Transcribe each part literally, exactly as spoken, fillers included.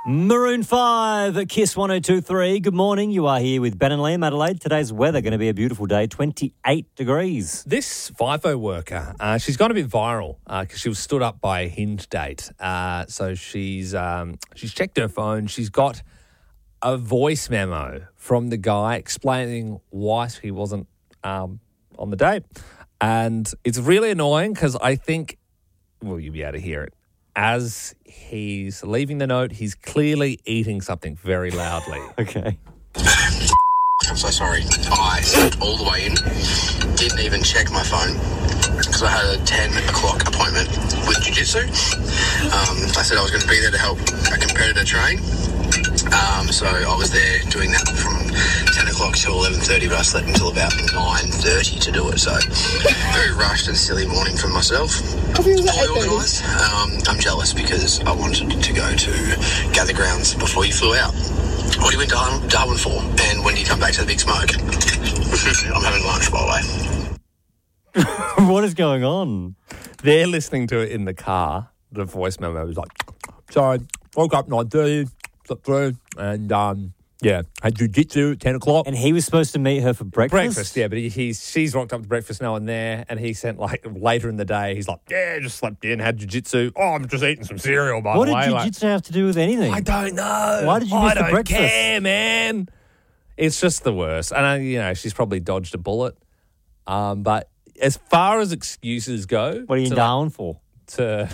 Maroon five at Kiss one oh two point three. Good morning. You are here with Ben and Liam, Adelaide. Today's weather going to be a beautiful day, twenty-eight degrees. This FIFO worker, uh, she's gone a bit viral because uh, she was stood up by a Hinge date. Uh, so she's um, she's checked her phone. She's got a voice memo from the guy explaining why he wasn't um, on the date. And it's really annoying because I think, well, you'll be able to hear it. As he's leaving the note, he's clearly eating something very loudly. Okay. I'm so sorry. I slept all the way in, didn't even check my phone because I had a ten o'clock appointment with jiu-jitsu. Um, I said I was going to be there to help a competitor train. Um, so I was there doing that from ten o'clock till eleven thirty, but I slept until about nine thirty to do it. So very rushed and silly morning for myself. Fully organised. Um, I'm jealous because I wanted to go to Gather Grounds before you flew out. What do you went to Darwin for? And when do you come back to the Big Smoke? I'm having lunch, by the way. What is going on? They're listening to it in the car. The voice memo was like, so woke up nine thirty, slept through, and um, yeah, had jiu-jitsu at ten o'clock. And he was supposed to meet her for breakfast? Breakfast, yeah, but he, he's she's rocked up to breakfast, no one there, and he sent, like, later in the day, he's like, yeah, just slept in, had jiu-jitsu. Oh, I'm just eating some cereal, by what the way. What did jiu-jitsu like, have to do with anything? I don't know. Why did you miss I the don't breakfast? care, man. It's just the worst. And, I, you know, she's probably dodged a bullet. Um, but as far as excuses go... What are you down like, for? To,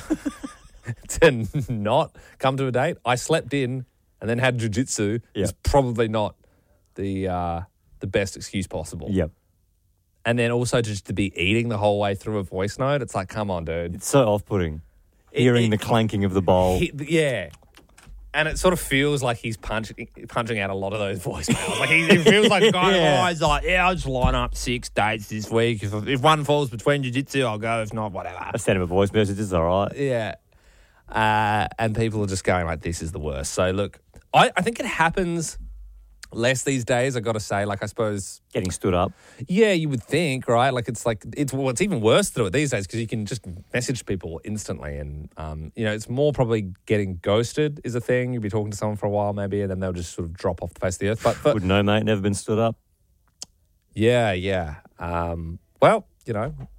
to not come to a date. I slept in and then had jiu-jitsu. Yep. Is probably not the uh, the best excuse possible. Yep. And then also just to be eating the whole way through a voice note. It's like, come on, dude. It's so off-putting. Hearing it, it, the clanking of the bowl. He, yeah. And it sort of feels like he's punching punching out a lot of those voicemails. Like he, he feels like a guy yeah. oh, he's like, yeah, I'll just line up six dates this week. If, if one falls between jiu-jitsu, I'll go. If not, whatever. I send him a voice message. It's all right. Yeah. Uh, and people are just going like, this is the worst. So, look, I, I think it happens less these days, I got to say. Like, I suppose... Getting stood up. Yeah, you would think, right? Like, it's like, it's well, it's even worse to do it these days because you can just message people instantly and, um, you know, it's more probably getting ghosted is a thing. You'll be talking to someone for a while maybe and then they'll just sort of drop off the face of the earth. But, but Would know, mate. Never been stood up. Yeah, yeah. Um, well, you know,